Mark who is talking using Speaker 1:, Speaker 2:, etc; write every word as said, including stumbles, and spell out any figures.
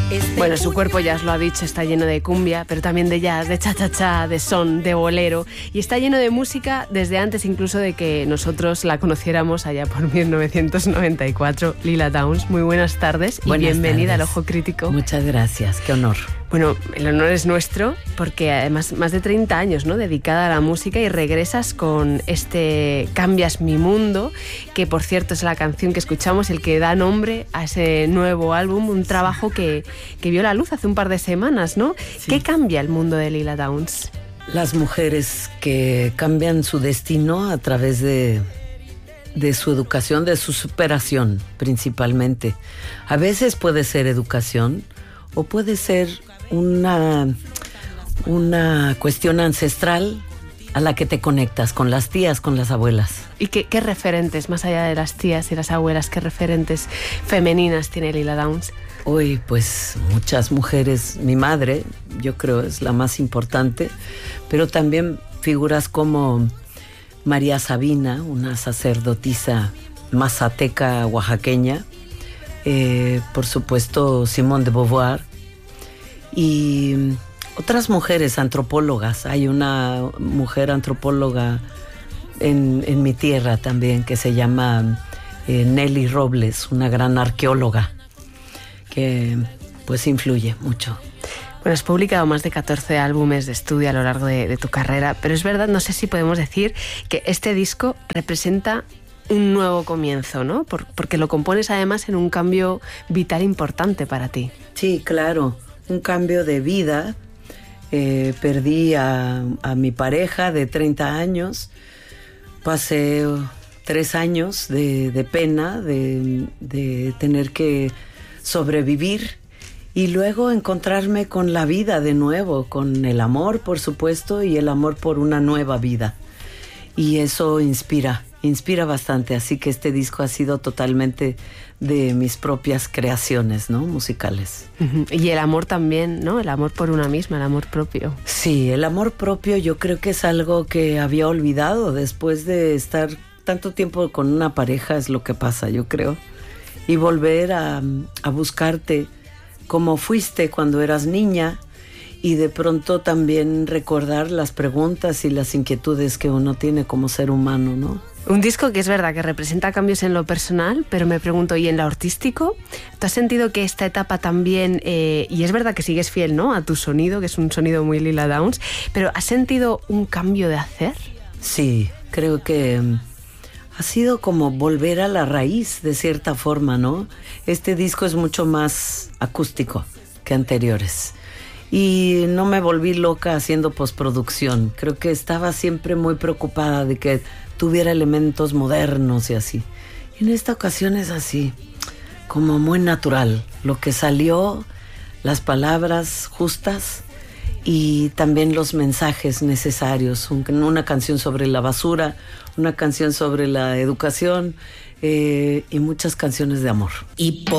Speaker 1: Bueno, su cuerpo, ya os lo ha dicho, está lleno de cumbia, pero también de jazz, de cha-cha-cha, de son, de bolero. Y está lleno de música desde antes incluso de que nosotros la conociéramos allá por mil novecientos noventa y cuatro. Lila Downs, muy buenas tardes y
Speaker 2: buenas
Speaker 1: bienvenida
Speaker 2: tardes.
Speaker 1: al Ojo Crítico.
Speaker 2: Muchas gracias, qué honor.
Speaker 1: Bueno, el honor es nuestro porque además más de treinta años, ¿no?, dedicada a la música, y regresas con este Cambias mi mundo, que por cierto es la canción que escuchamos, el que da nombre a ese nuevo álbum, un trabajo que, que vio la luz hace un par de semanas, ¿no? Sí. ¿Qué cambia el mundo de Lila Downs?
Speaker 2: Las mujeres que cambian su destino a través de, de su educación, de su superación principalmente. A veces puede ser educación o puede ser una, una cuestión ancestral a la que te conectas con las tías, con las abuelas.
Speaker 1: ¿Y qué, qué referentes, más allá de las tías y las abuelas, qué referentes femeninas tiene Lila Downs?
Speaker 2: Uy, pues muchas mujeres. Mi madre, yo creo, es la más importante, pero también figuras como María Sabina, una sacerdotisa mazateca oaxaqueña, eh, por supuesto Simone de Beauvoir, y otras mujeres antropólogas. Hay una mujer antropóloga en, en mi tierra también que se llama eh, Nelly Robles, una gran arqueóloga que pues influye mucho.
Speaker 1: Bueno, has publicado más de catorce álbumes de estudio a lo largo de, de tu carrera, pero es verdad, no sé si podemos decir que este disco representa un nuevo comienzo, ¿no? Por, porque lo compones además en un cambio vital importante para ti.
Speaker 2: Sí, claro, un cambio de vida. Eh, perdí a, a mi pareja de treinta años, pasé tres años de, de pena, de, de tener que sobrevivir y luego encontrarme con la vida de nuevo, con el amor, por supuesto, y el amor por una nueva vida. Y eso inspira, inspira bastante, así que este disco ha sido totalmente de mis propias creaciones, ¿no?, musicales.
Speaker 1: Uh-huh. Y el amor también, ¿no? El amor por una misma, el amor propio.
Speaker 2: Sí, el amor propio yo creo que es algo que había olvidado después de estar tanto tiempo con una pareja, es lo que pasa, yo creo. Y volver a, a buscarte como fuiste cuando eras niña, y de pronto también recordar las preguntas y las inquietudes que uno tiene como ser humano, ¿no?
Speaker 1: Un disco que es verdad que representa cambios en lo personal, pero me pregunto, ¿y en lo artístico? ¿Tú has sentido que esta etapa también, eh, y es verdad que sigues fiel, ¿no?, a tu sonido, que es un sonido muy Lila Downs, pero ¿has sentido un cambio de hacer?
Speaker 2: Sí, creo que ha sido como volver a la raíz de cierta forma, ¿no? Este disco es mucho más acústico que anteriores. Y no me volví loca haciendo postproducción. Creo que estaba siempre muy preocupada de que tuviera elementos modernos y así. Y en esta ocasión es así, como muy natural. Lo que salió, las palabras justas y también los mensajes necesarios. Una canción sobre la basura, una canción sobre la educación, eh, y muchas canciones de amor. Y